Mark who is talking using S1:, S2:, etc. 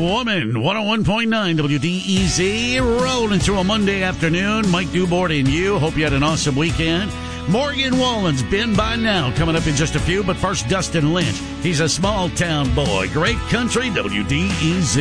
S1: Woman, 101.9 WDEZ, rolling through a Monday afternoon. Mike Dubort and you. Hope you had an awesome weekend. Morgan Wallen's Been By Now coming up in just a few, but first, Dustin Lynch. He's a small town boy. Great country, WDEZ.